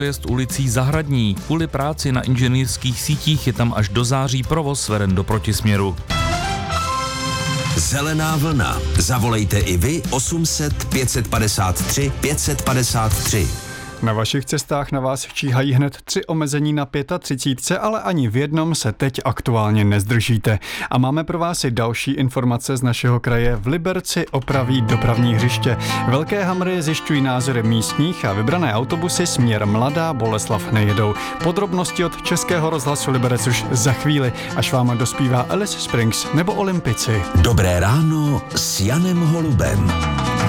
Jest ulicí Zahradní. Kvůli práci na inženýrských sítích je tam až do září provoz veden do protisměru. Zelená vlna. Zavolejte i vy 800 553 553. Na vašich cestách na vás číhají hned 3 omezení na 35, ale ani v jednom se teď aktuálně nezdržíte. A máme pro vás i další informace z našeho kraje. V Liberci opraví dopravní hřiště. Velké hamry zjišťují názory místních a vybrané autobusy směr Mladá Boleslav nejedou. Podrobnosti od Českého rozhlasu Liberec už za chvíli, až vám dospívá Alice Springs nebo Olympici. Dobré ráno s Janem Holubem.